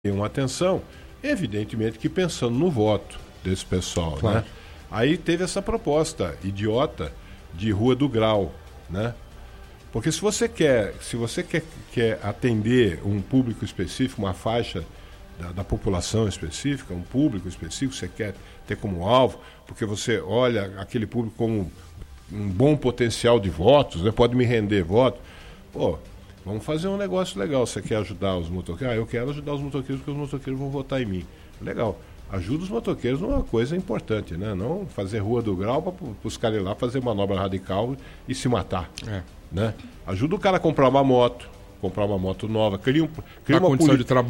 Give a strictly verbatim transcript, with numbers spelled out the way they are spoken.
uma atenção, evidentemente que pensando no voto desse pessoal, claro. Né? Aí teve essa proposta idiota de Rua do Grau, né? Porque se você quer, se você quer, quer atender um público específico, uma faixa da, da população específica, um público específico, você quer ter como alvo, porque você olha aquele público como um bom potencial de votos, né? Pode me render voto. Pô, vamos fazer um negócio legal. Você quer ajudar os motoqueiros? Ah, eu quero ajudar os motoqueiros porque os motoqueiros vão votar em mim. Legal. Ajuda os motoqueiros numa coisa importante, né? Não fazer Rua do Grau para os caras ir lá fazer manobra radical e se matar. É. Né? Ajuda o cara a comprar uma moto, comprar uma moto nova, cria, um, cria uma uma condição de trabalho.